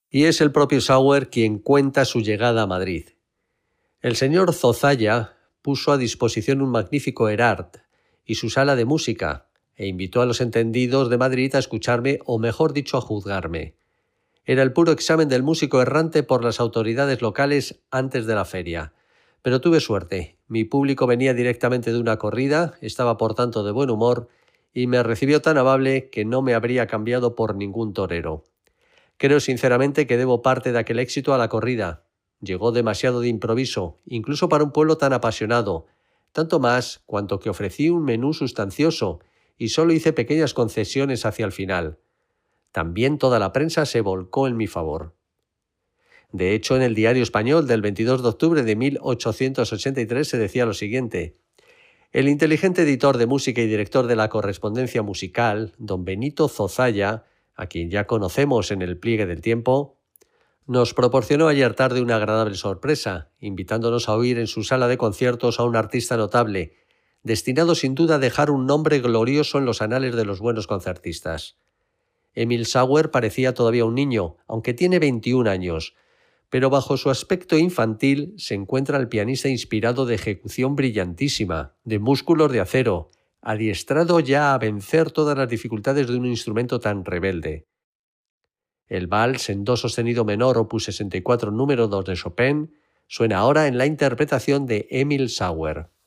Y es el propio Sauer quien cuenta su llegada a Madrid. El señor Zozaya puso a disposición un magnífico Erard y su sala de música, e invitó a los entendidos de Madrid a escucharme, o mejor dicho, a juzgarme. Era el puro examen del músico errante por las autoridades locales antes de la feria. Pero tuve suerte. Mi público venía directamente de una corrida, estaba por tanto de buen humor, y me recibió tan amable que no me habría cambiado por ningún torero. Creo sinceramente que debo parte de aquel éxito a la corrida. Llegó demasiado de improviso, incluso para un pueblo tan apasionado, tanto más cuanto que ofrecí un menú sustancioso y solo hice pequeñas concesiones hacia el final. También toda la prensa se volcó en mi favor. De hecho, en el Diario Español del 22 de octubre de 1883 se decía lo siguiente: el inteligente editor de música y director de la correspondencia musical, don Benito Zozaya, a quien ya conocemos en el Pliegue del Tiempo, nos proporcionó ayer tarde una agradable sorpresa, invitándonos a oír en su sala de conciertos a un artista notable, destinado sin duda a dejar un nombre glorioso en los anales de los buenos concertistas. Emil Sauer parecía todavía un niño, aunque tiene 21 años, pero bajo su aspecto infantil se encuentra el pianista inspirado de ejecución brillantísima, de músculos de acero, adiestrado ya a vencer todas las dificultades de un instrumento tan rebelde. El vals en do sostenido menor opus 64 número 2 de Chopin suena ahora en la interpretación de Emil Sauer.